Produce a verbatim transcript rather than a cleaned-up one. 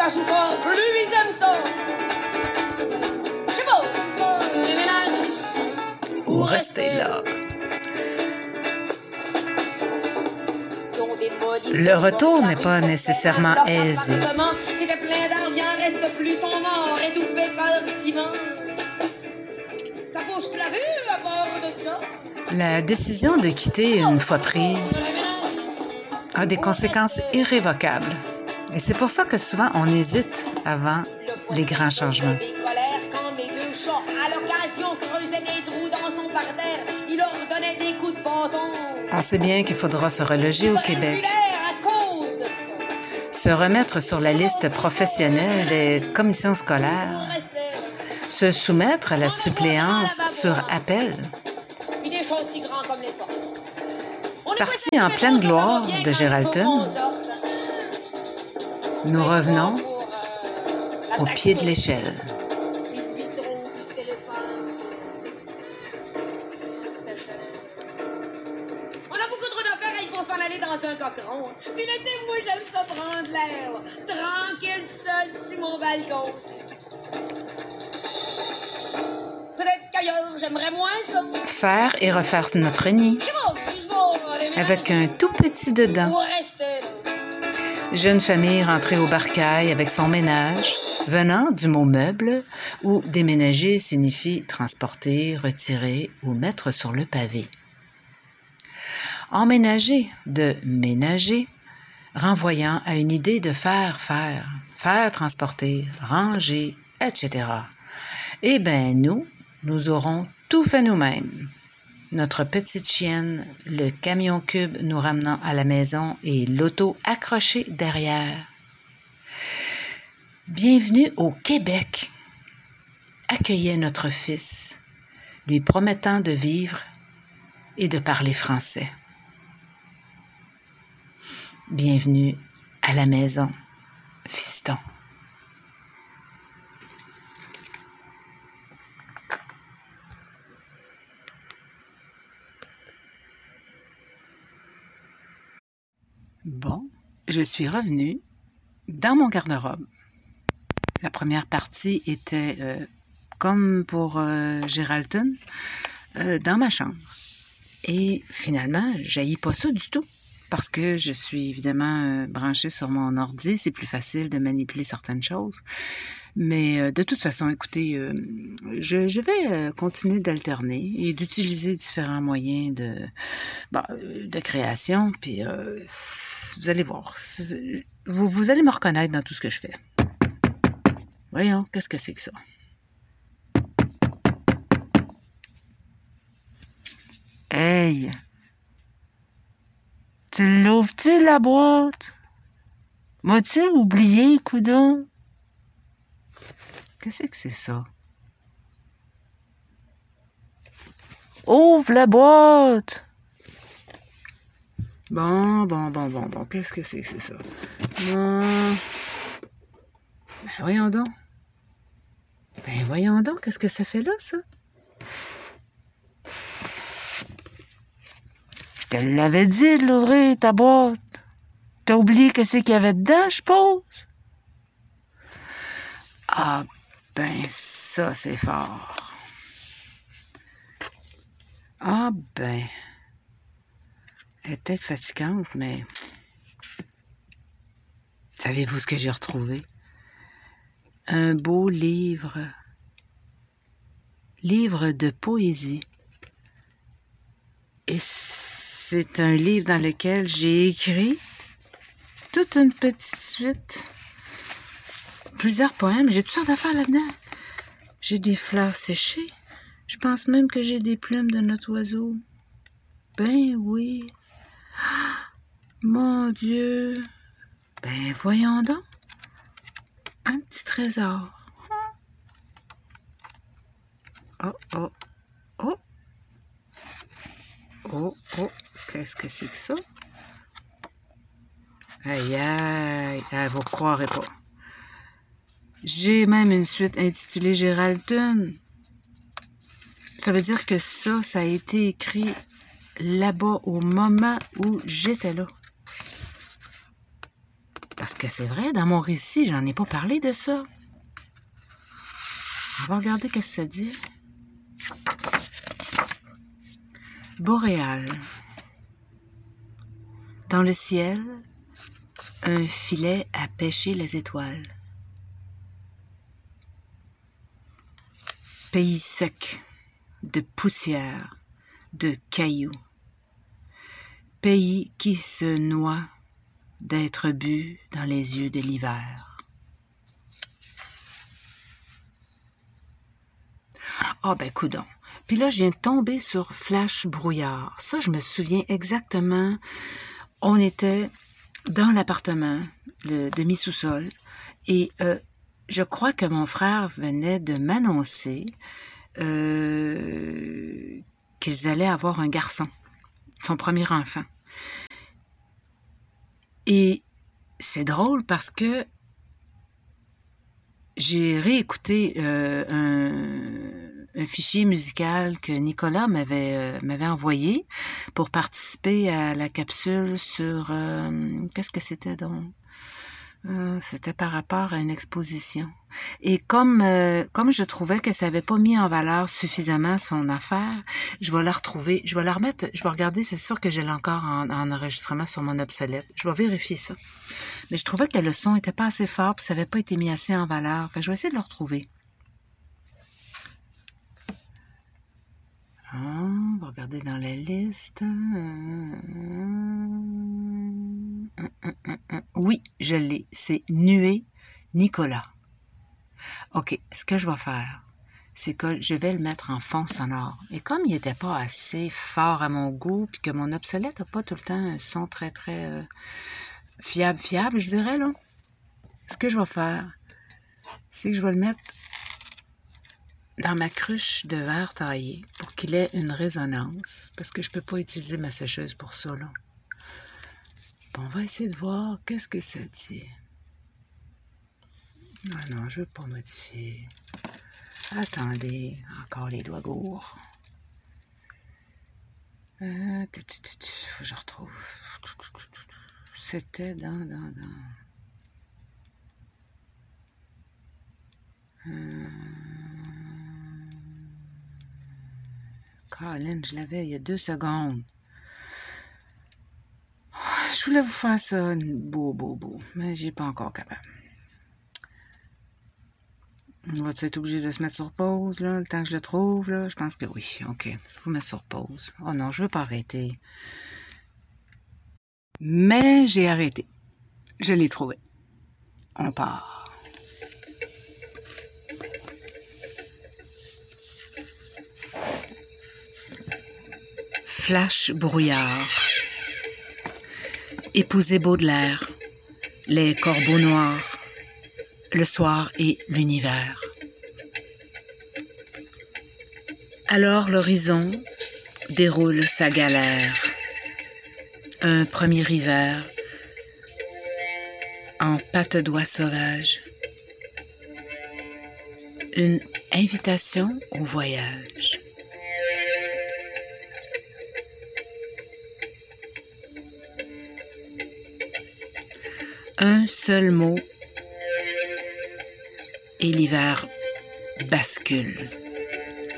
cache pas, plus ils aiment ça. Je sais pas, c'est pas les ménages. Ou restez là. Le retour n'est pas nécessairement aisé. C'était plein d'arbres, il en reste plus, sont morts, étouffés par le ciment. Ça bouge plus la vue à part de ça. La décision de quitter une fois prise a des conséquences irrévocables. Et c'est pour ça que souvent on hésite avant les grands changements. On sait bien qu'il faudra se reloger au Québec, se remettre sur la liste professionnelle des commissions scolaires, se soumettre à la suppléance sur appel. Parti en pleine gloire de Geraldton, nous revenons au pied de l'échelle. On a beaucoup trop d'affaires, il faut s'en aller dans un cochon. Puis l'été, moi, j'aime ça prendre l'air. Tranquille, seul, sur mon balcon. Peut-être qu'ailleurs, j'aimerais moins ça. Faire et refaire notre nid avec un tout petit dedans. Jeune famille rentrée au Barcail avec son ménage, venant du mot meuble, où déménager signifie transporter, retirer ou mettre sur le pavé. Emménager de ménager, renvoyant à une idée de faire faire, faire transporter, ranger, et cetera. Eh bien, nous, nous aurons tout fait nous-mêmes. Notre petite chienne, le camion cube nous ramenant à la maison et l'auto accrochée derrière. Bienvenue au Québec, accueillait notre fils, lui promettant de vivre et de parler français. Bienvenue à la maison, fiston. Bon, je suis revenue dans mon garde-robe. La première partie était, euh, comme pour euh, Geraldton, euh, dans ma chambre. Et finalement, j'haïs pas ça du tout. Parce que je suis évidemment euh, branchée sur mon ordi, c'est plus facile de manipuler certaines choses. Mais euh, de toute façon, écoutez, euh, je, je vais euh, continuer d'alterner et d'utiliser différents moyens de, bon, de création. Puis euh, vous allez voir, vous, vous allez me reconnaître dans tout ce que je fais. Voyons, qu'est-ce que c'est que ça? Hey! Tu l'ouvres-tu, la boîte? M'as-tu oublié, coudon? Qu'est-ce que c'est ça? Ouvre la boîte! Bon, bon, bon, bon, bon. Qu'est-ce que c'est que c'est ça? Bon. Ben, voyons donc. Ben, voyons donc. Qu'est-ce que ça fait là, ça? Je te l'avais dit de l'ouvrir, ta boîte. T'as oublié que c'est qu'il y avait dedans, je suppose? Ah, ben, ça, c'est fort. Ah, ben. Elle est peut-être fatigante, mais... Savez-vous ce que j'ai retrouvé? Un beau livre. Livre de poésie. Et c'est un livre dans lequel j'ai écrit toute une petite suite. Plusieurs poèmes. J'ai toutes sortes d'affaires là-dedans. J'ai des fleurs séchées. Je pense même que j'ai des plumes de notre oiseau. Ben oui. Ah, mon Dieu. Ben voyons donc. Un petit trésor. Oh, oh, oh. Oh, oh. Qu'est-ce que c'est que ça? Aïe, aïe. Ah, vous ne croirez pas. J'ai même une suite intitulée Geraldton. Ça veut dire que ça, ça a été écrit là-bas au moment où j'étais là. Parce que c'est vrai, dans mon récit, j'en ai pas parlé de ça. On va regarder qu'est-ce que ça dit. Boréal. Dans le ciel, un filet à pêcher les étoiles. Pays sec, de poussière, de cailloux. Pays qui se noie d'être bu dans les yeux de l'hiver. Ah oh, ben coudonc. Puis là, je viens de tomber sur Flash Brouillard. Ça, je me souviens exactement. On était dans l'appartement, le demi-sous-sol, et euh, je crois que mon frère venait de m'annoncer euh, qu'ils allaient avoir un garçon, son premier enfant. Et c'est drôle parce que j'ai réécouté euh, un, un fichier musical que Nicolas m'avait euh, m'avait envoyé pour participer à la capsule sur euh, qu'est-ce que c'était donc euh, c'était par rapport à une exposition. Et comme euh, comme je trouvais que ça avait pas mis en valeur suffisamment son affaire, je vais la retrouver, je vais la remettre, je vais regarder, c'est sûr que j'ai encore en, en enregistrement sur mon obsolète. Je vais vérifier ça. Mais je trouvais que le son était pas assez fort, puis ça avait pas été mis assez en valeur. Fait que je vais essayer de le retrouver. Ah, on va regarder dans la liste. Oui, je l'ai. C'est Nuée Nicolas. OK, ce que je vais faire, c'est que je vais le mettre en fond sonore. Et comme il n'était pas assez fort à mon goût, puis que mon obsolète n'a pas tout le temps un son très, très euh, fiable, fiable, je dirais, là, ce que je vais faire, c'est que je vais le mettre dans ma cruche de verre taillé pour qu'il ait une résonance, parce que je peux pas utiliser ma sécheuse pour ça, là. Bon, on va essayer de voir qu'est-ce que ça dit. Ah non, je veux pas modifier. Attendez, encore les doigts gourds. Euh, tu, tu, tu, tu, faut que je retrouve. C'était dans, dans, dans. Euh... Colin, je l'avais il y a deux secondes. Je voulais vous faire ça beau, beau, beau, mais j'ai pas encore capable. On va être obligé de se mettre sur pause, là, le temps que je le trouve, là? Je pense que oui. OK. Je vous mets sur pause. Oh non, je veux pas arrêter. Mais j'ai arrêté. Je l'ai trouvé. On part. Flash Brouillard. Épouser Baudelaire. Les corbeaux noirs. Le soir et l'univers. Alors l'horizon déroule sa galère. Un premier hiver en patte-doigt sauvage. Une invitation au voyage. Un seul mot et l'hiver bascule.